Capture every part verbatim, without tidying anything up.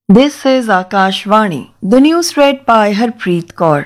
This is Akashvani. The news read by Harpreet Kaur.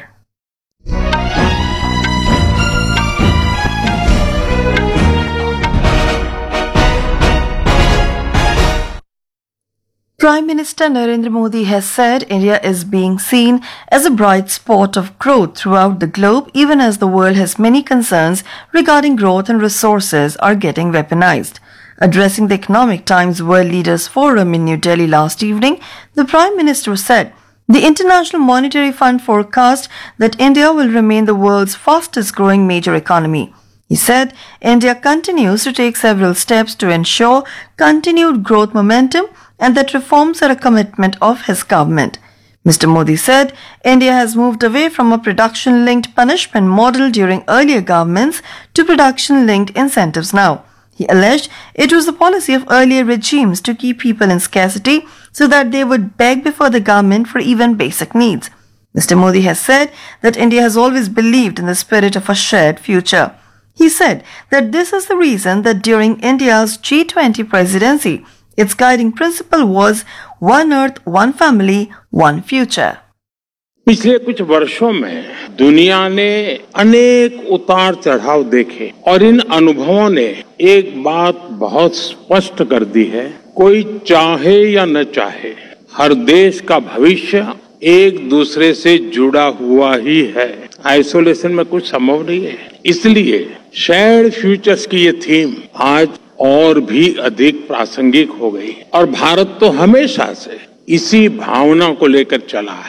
Prime Minister Narendra Modi has said India is being seen as a bright spot of growth throughout the globe, even as the world has many concerns regarding growth and resources are getting weaponized. Addressing the Economic Times World Leaders Forum in New Delhi last evening, the Prime Minister said the International Monetary Fund forecast that India will remain the world's fastest growing major economy. He said India continues to take several steps to ensure continued growth momentum and that reforms are a commitment of his government. Mister Modi said India has moved away from a production-linked punishment model during earlier governments to production-linked incentives now. He alleged it was the policy of earlier regimes to keep people in scarcity so that they would beg before the government for even basic needs. Mister Modi has said that India has always believed in the spirit of a shared future. He said that this is the reason that during India's G twenty presidency, its guiding principle was one earth, one family, one future. पिछले कुछ वर्षों में दुनिया ने अनेक उतार चढ़ाव देखे और इन अनुभवों ने एक बात बहुत स्पष्ट कर दी है, कोई चाहे या न चाहे, हर देश का भविष्य एक दूसरे से जुड़ा हुआ ही है। आइसोलेशन में कुछ संभव नहीं है। इसलिए शेयर्ड फ्यूचर्स की ये थीम आज और भी अधिक प्रासंगिक हो गई और भारत तो हमेशा से इसी भावना को लेकर चला है।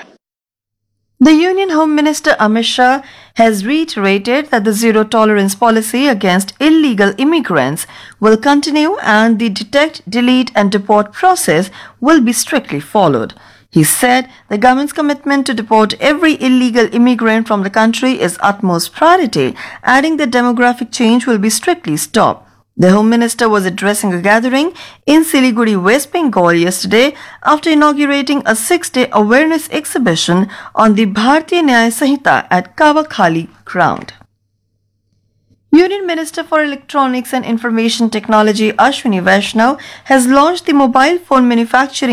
The Union Home Minister Amit Shah has reiterated that the zero-tolerance policy against illegal immigrants will continue and the detect, delete and deport process will be strictly followed. He said the government's commitment to deport every illegal immigrant from the country is utmost priority, adding that demographic change will be strictly stopped. The Home Minister was addressing a gathering in Siliguri, West Bengal yesterday after inaugurating a six-day awareness exhibition on the Bharatiya Nyaya Sanhita at Kavakhali ground. Union Minister for Electronics and Information Technology Ashwini Vaishnaw has launched the mobile phone manufacturing